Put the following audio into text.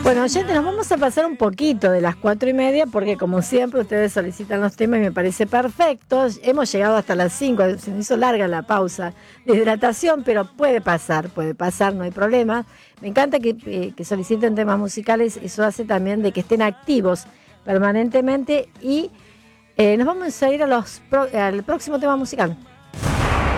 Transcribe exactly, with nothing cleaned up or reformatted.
Bueno, oyentes, nos vamos a pasar un poquito de las cuatro y media porque como siempre ustedes solicitan los temas y me parece perfecto. Hemos llegado hasta las cinco, se me hizo larga la pausa de hidratación, pero puede pasar, puede pasar, no hay problema. Me encanta que, eh, que soliciten temas musicales, eso hace también de que estén activos permanentemente y eh, nos vamos a ir a los pro, al próximo tema musical.